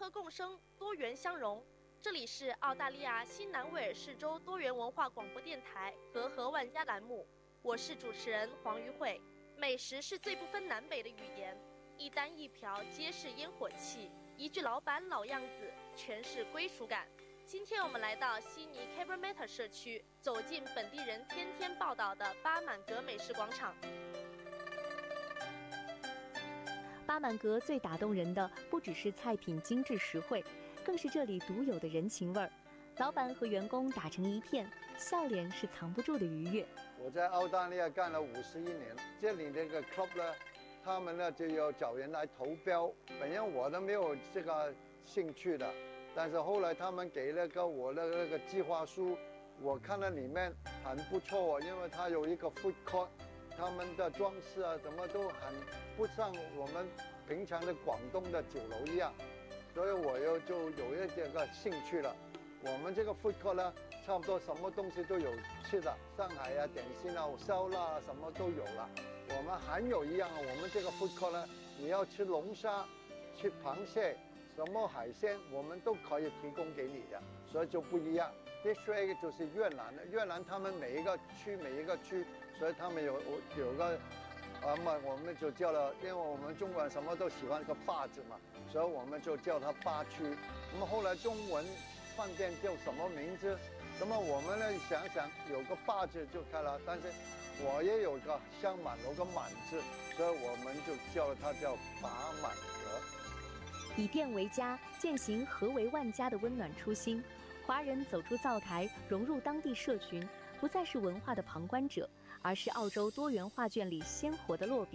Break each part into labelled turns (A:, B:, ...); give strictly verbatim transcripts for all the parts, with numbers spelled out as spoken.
A: 乐共生，多元相融。这里是澳大利亚新南威尔士州多元文化广播电台和和万家栏目，我是主持人黄瑜慧。美食是最不分南北的语言，一单一瓢皆是烟火气，一句老板老样子全是归属感。今天我们来到悉尼 Cabramatta 社区，走进本地人天天报道的巴满格美食广场。
B: 巴满格最打动人的不只是菜品精致实惠，更是这里独有的人情味儿。老板和员工打成一片，笑脸是藏不住的愉悦。
C: 我在澳大利亚干了五十一年，这里这个 club 呢，他们呢就要找人来投标。本来我都没有这个兴趣的，但是后来他们给了个我的那个计划书，我看到里面很不错，因为它有一个 food court， 他们的装饰啊什么都很不像我们平常的广东的酒楼一样，所以我又就有一点个兴趣了。我们这个 food court 呢，差不多什么东西都有吃的，上海啊点心啊烧腊啊什么都有了。我们还有一样啊，我们这个 food court 呢，你要吃龙虾、吃螃蟹、什么海鲜，我们都可以提供给你的，所以就不一样。第三个就是越南的，越南他们每一个区每一个区，所以他们有有个。啊嘛，我们就叫了，因为我们中国人什么都喜欢个坝字嘛，所以我们就叫它坝区。那么后来中文饭店叫什么名字？那么我们呢想想有个坝字就开了，但是我也有个香满有个满字，所以我们就叫了它叫巴满格。
B: 以店为家，践行和为万家的温暖初心。华人走出灶台，融入当地社群，不再是文化的旁观者，而是澳洲多元画卷里鲜活的落笔。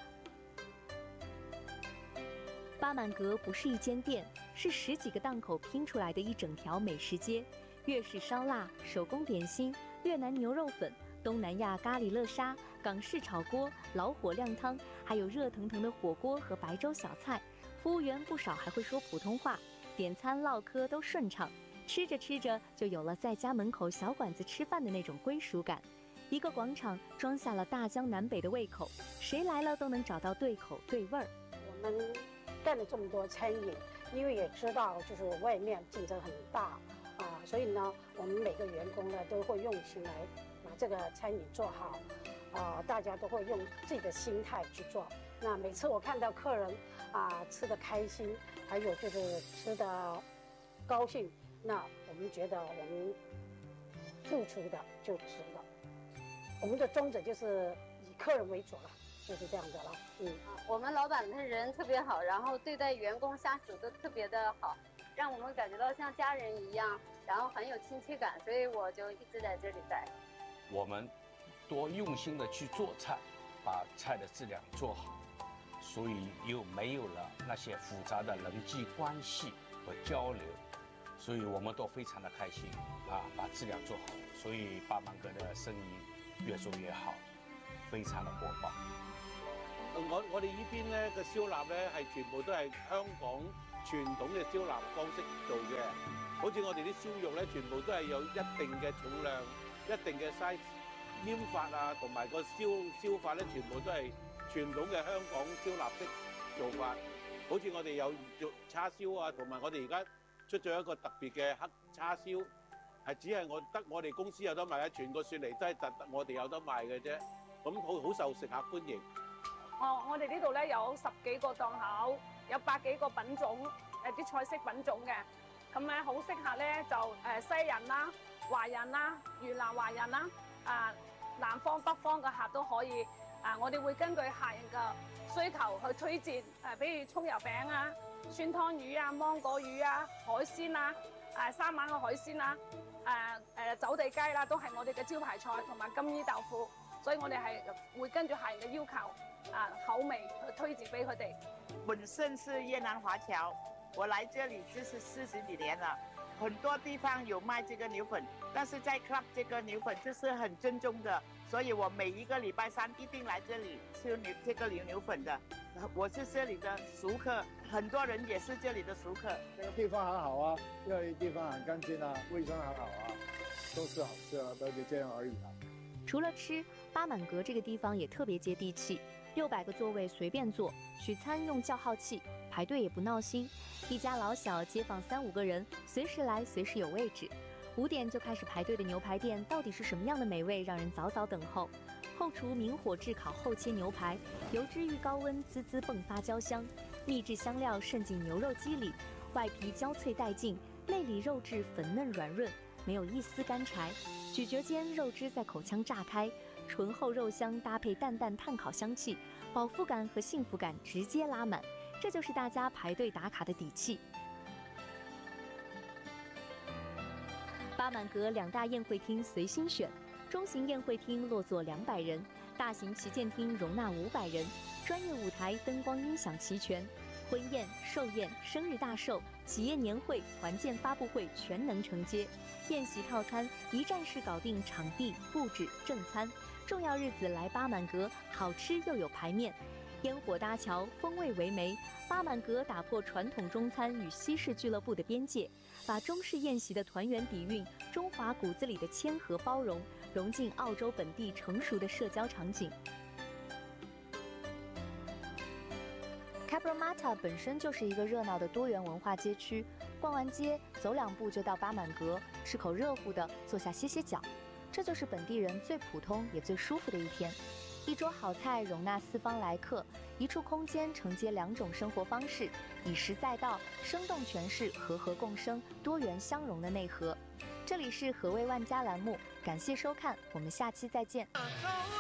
B: 巴满格不是一间店，是十几个档口拼出来的一整条美食街。粤式烧腊、手工点心、越南牛肉粉、东南亚咖喱乐沙、港式炒锅、老火靓汤，还有热腾腾的火锅和白粥小菜。服务员不少还会说普通话，点餐唠嗑都顺畅。吃着吃着，就有了在家门口小馆子吃饭的那种归属感。一个广场装下了大江南北的胃口，谁来了都能找到对口对味儿。
D: 我们干了这么多餐饮，因为也知道就是外面竞争很大啊，所以呢，我们每个员工呢都会用心来把这个餐饮做好，啊，大家都会用自己的心态去做。那每次我看到客人啊吃得开心，还有就是吃得高兴，那我们觉得我们付出的就值了。我们的宗旨就是以客人为主了，就是这样的了。嗯，
E: 我们老板的人特别好，然后对待员工下属都特别的好，让我们感觉到像家人一样，然后很有亲切感，所以我就一直在这里待。
F: 我们多用心的去做菜，把菜的质量做好，所以又没有了那些复杂的人际关系和交流，所以我们都非常的开心啊，把质量做好，所以巴满格的生意越做越好，非常的火爆。
G: 我我哋呢邊咧嘅燒臘咧係全部都係香港傳統嘅燒臘方式做嘅，好似我哋啲燒肉咧，全部都係有一定嘅重量、一定嘅 size、黏法啊，同埋個燒燒法咧，全部都係傳統嘅香港燒臘式做法。好似我哋有肉叉燒啊，同埋我哋而家出咗一個特別嘅黑叉燒。係只係我得我哋公司有得賣，全個雪梨都係特我哋有得賣嘅啫。咁好好受食客歡迎。
H: 哦，我哋呢度咧有十幾個檔口，有百幾個品種，誒啲菜式品種嘅。咁咧好適合咧就誒西人啦、華人啦、越南華人啦，啊南方北方嘅客都可以。啊，我哋會根據客人嘅需求去推薦，誒比如葱油餅啊、酸湯魚啊、芒果魚啊、海鮮啊、誒三晚嘅海鮮啊。誒誒走地雞啦，都係我哋嘅招牌菜，同埋金衣豆腐，所以我哋係會跟住客人嘅要求啊口味去推薦俾佢哋。
I: 本身是越南華僑，我來這裡就是四十幾年了，很多地方有賣這個牛粉，但是在 club 這個牛粉就是很正宗的，所以我每一個禮拜三一定來這裡吃牛這個牛牛粉的。我是這裡的熟客，很多人也是這裡的熟客。
C: 這個地方很好啊，因為地方很乾淨啊，衛生很好啊，都是好吃啊，都就這樣而已啊。
B: 除了吃，巴滿格這個地方也特別接地氣。 六百个座位随便坐，取餐用叫号器，排队也不闹心。一家老小街坊三五个人，随时来随时有位置。五点就开始排队的牛排店，到底是什么样的美味，让人早早等候？后厨明火炙烤后切牛排，油脂遇高温滋滋迸发焦香，秘制香料渗进牛肉肌里，外皮焦脆带劲，内里肉质粉嫩软润，没有一丝干柴。咀嚼间，肉汁在口腔炸开，醇厚肉香搭配淡淡炭烤香气，饱腹感和幸福感直接拉满，这就是大家排队打卡的底气。巴满阁两大宴会厅随心选，中型宴会厅落座两百人，大型旗舰厅容纳五百人，专业舞台灯光音响齐全，婚宴、寿宴、生日大寿、企业年会、团建发布会全能承接。宴席套餐一站式搞定场地、布置、正餐，重要日子来巴满阁，好吃又有排面。烟火搭桥，风味为媒。巴满阁打破传统中餐与西式俱乐部的边界，把中式宴席的团圆底蕴、中华骨子里的谦和包容，融进澳洲本地成熟的社交场景。Cabramatta 本身就是一个热闹的多元文化街区，逛完街走两步就到巴满阁，吃口热乎的，坐下歇歇脚，这就是本地人最普通也最舒服的一天。一桌好菜容纳四方来客，一处空间承接两种生活方式，以实在道，生动诠释和和共生、多元相融的内核。这里是和味万家栏目，感谢收看，我们下期再见。